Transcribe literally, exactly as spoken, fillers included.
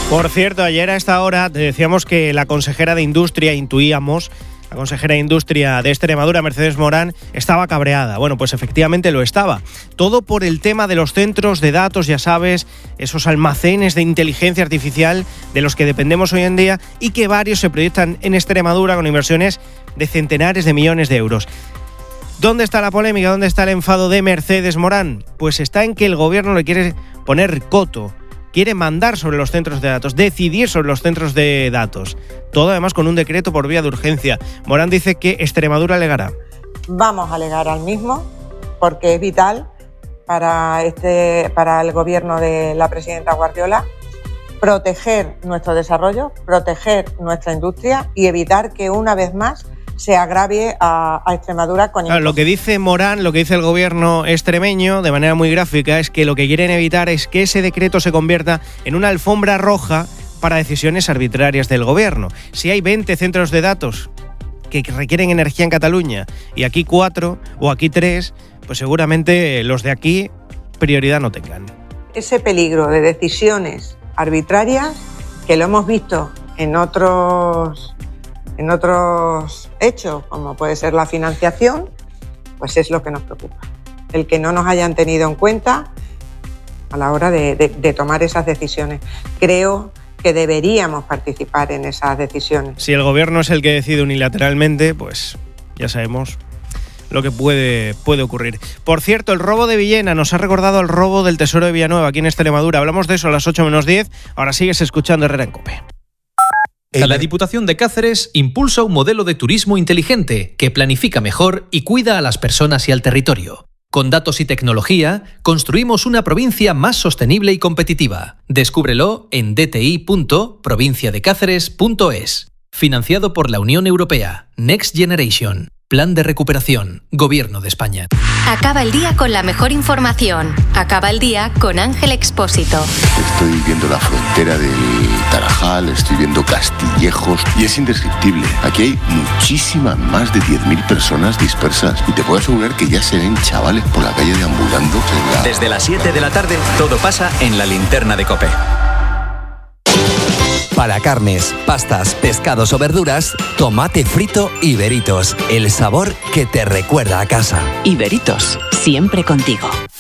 Por cierto, ayer a esta hora te decíamos que la consejera de Industria, intuíamos, la consejera de Industria de Extremadura, Mercedes Morán, estaba cabreada. Bueno, pues efectivamente lo estaba. Todo por el tema de los centros de datos, ya sabes, esos almacenes de inteligencia artificial de los que dependemos hoy en día y que varios se proyectan en Extremadura con inversiones de centenares de millones de euros. ¿Dónde está la polémica? ¿Dónde está el enfado de Mercedes Morán? Pues está en que el gobierno le quiere poner coto. Quiere mandar sobre los centros de datos, decidir sobre los centros de datos. Todo además con un decreto por vía de urgencia. Morán dice que Extremadura alegará. Vamos a alegar al mismo porque es vital para, este, para el gobierno de la presidenta Guardiola proteger nuestro desarrollo, proteger nuestra industria y evitar que una vez más se agravie a, a Extremadura con claro, lo que dice Morán, lo que dice el gobierno extremeño, de manera muy gráfica, es que lo que quieren evitar es que ese decreto se convierta en una alfombra roja para decisiones arbitrarias del gobierno. Si hay veinte centros de datos que requieren energía en Cataluña y aquí cuatro o aquí tres, pues seguramente los de aquí prioridad no tengan. Ese peligro de decisiones arbitrarias, que lo hemos visto en otros... en otros hechos, como puede ser la financiación, pues es lo que nos preocupa. El que no nos hayan tenido en cuenta a la hora de, de, de tomar esas decisiones. Creo que deberíamos participar en esas decisiones. Si el gobierno es el que decide unilateralmente, pues ya sabemos lo que puede, puede ocurrir. Por cierto, el robo de Villena nos ha recordado el robo del Tesoro de Villanueva aquí en Extremadura. Hablamos de eso a las ocho menos diez. Ahora sigues escuchando Herrera en COPE. La Diputación de Cáceres impulsa un modelo de turismo inteligente que planifica mejor y cuida a las personas y al territorio. Con datos y tecnología, construimos una provincia más sostenible y competitiva. Descúbrelo en d t i punto provincia de cáceres punto es. Financiado por la Unión Europea. Next Generation. Plan de recuperación. Gobierno de España. Acaba el día con la mejor información. Acaba el día con Ángel Expósito. Estoy viendo la frontera del Tarajal, estoy viendo Castillejos y es indescriptible. Aquí hay muchísimas, más de diez mil personas dispersas y te puedo asegurar que ya se ven chavales por la calle deambulando. La... Desde las siete de la tarde todo pasa en la linterna de COPE. Para carnes, pastas, pescados o verduras, tomate frito Iberitos. El sabor que te recuerda a casa. Iberitos, siempre contigo.